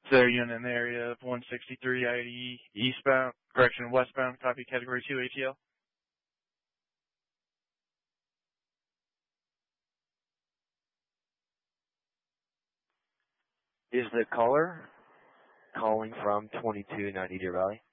So are you in an area of 163 IE eastbound, correction, westbound, copy category 2 ATL? Is the caller calling from 2290 Deer Valley?